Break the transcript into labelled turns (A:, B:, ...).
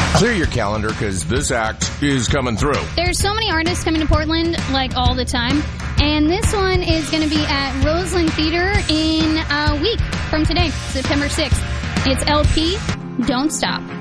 A: Clear your calendar because this act is coming through.
B: There's so many artists coming to Portland, like all the time. And this one is going to be at Roseland Theater in a week from today, September 6th. It's LP, Don't Stop.